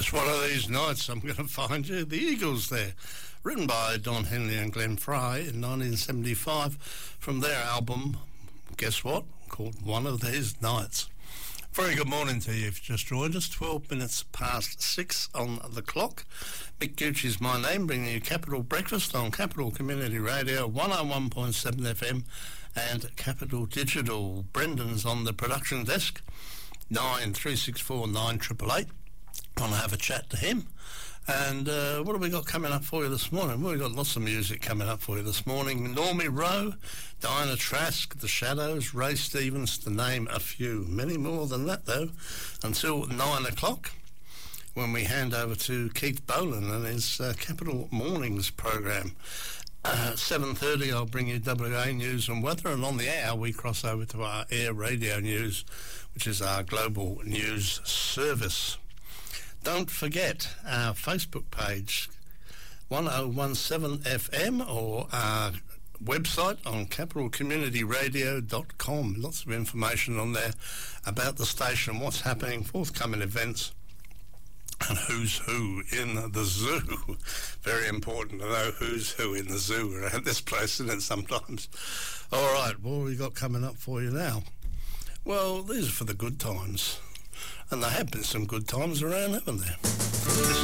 Just one of these nights I'm going to find you. The Eagles there. Written by Don Henley and Glenn Fry in 1975 from their album, guess what, called One of These Nights. Very good morning to you if you just joined us. 12 minutes past 6 on the clock. Mick Gucci's my name, bringing you Capital Breakfast on Capital Community Radio 101.7 FM and Capital Digital. Brendan's on the production desk, 9364 9888. Want to have a chat to him. And what have we got coming up for you this morning? Well, we've got lots of music coming up for you this morning. Normie Rowe, Diana Trask, The Shadows, Ray Stevens, to name a few. Many more than that, though, until 9 o'clock, when we hand over to Keith Boland and his Capital Mornings program. 7:30, I'll bring you WA News and Weather, and on the hour we cross over to our Air Radio News, which is our global news service. Don't forget our Facebook page, 1017 FM, or our website on capitalcommunityradio.com. Lots of information on there about the station, what's happening, forthcoming events, and who's who in the zoo. Very important to know who's who in the zoo around this place, isn't it, sometimes? All right, what have we got coming up for you now? Well, these are for the good times. And there have been some good times around, haven't there?